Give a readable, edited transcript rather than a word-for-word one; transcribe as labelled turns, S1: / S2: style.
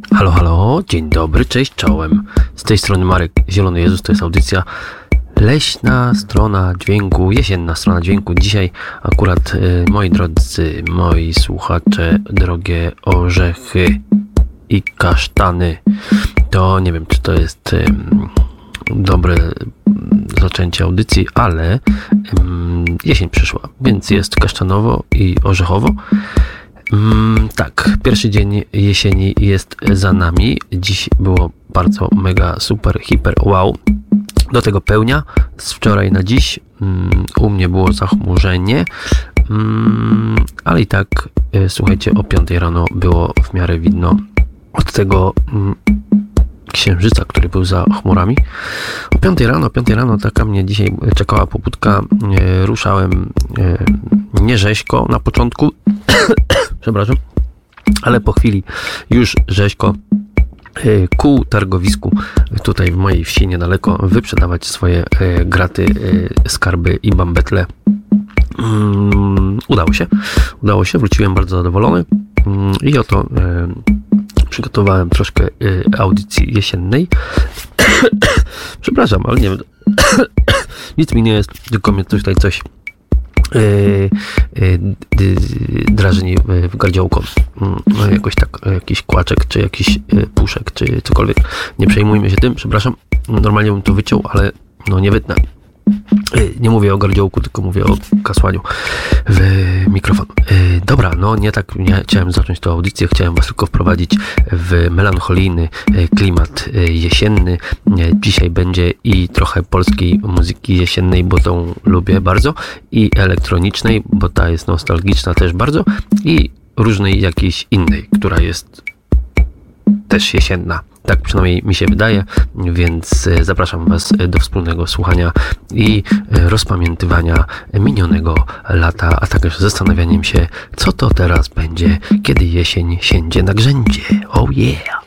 S1: Halo, halo, dzień dobry, cześć, czołem. Z tej strony Marek, Zielony Jezus, to jest audycja leśna strona dźwięku, jesienna strona dźwięku. Dzisiaj akurat, moi drodzy, moi słuchacze, drogie orzechy i kasztany, to nie wiem, czy to jest dobre zaczęcie audycji, ale jesień przyszła, więc jest kasztanowo i orzechowo. Tak, pierwszy dzień jesieni jest za nami. Dziś było bardzo mega, super, hiper, wow. Do tego pełnia z wczoraj na dziś. U mnie było zachmurzenie, ale i tak, słuchajcie, o 5 rano było w miarę widno od tego księżyca, który był za chmurami. O 5 rano taka mnie dzisiaj czekała pobudka. Ruszałem nierzeźko na początku, przepraszam, ale po chwili już rzeźko ku targowisku tutaj w mojej wsi niedaleko wyprzedawać swoje graty, skarby i bambetle. Udało się, wróciłem bardzo zadowolony i oto przygotowałem troszkę audycji jesiennej. Przepraszam, ale nie wiem, nic mi nie jest, tylko mnie tutaj coś drażni w gardziołko. Jakoś tak, jakiś kłaczek, czy jakiś puszek, czy cokolwiek. Nie przejmujmy się tym, przepraszam. Normalnie bym to wyciął, ale no nie wytnę. Nie mówię o gardziołku, tylko mówię o kasłaniu w mikrofon. Dobra, no nie tak chciałem zacząć tę audycję, chciałem was tylko wprowadzić w melancholijny klimat jesienny. Dzisiaj będzie i trochę polskiej muzyki jesiennej, bo tą lubię bardzo, i elektronicznej, bo ta jest nostalgiczna też bardzo, i różnej jakiejś innej, która jest też jesienna. Tak przynajmniej mi się wydaje, więc zapraszam was do wspólnego słuchania i rozpamiętywania minionego lata, a także zastanawianiem się, co to teraz będzie, kiedy jesień siędzie na grzędzie. Oh yeah!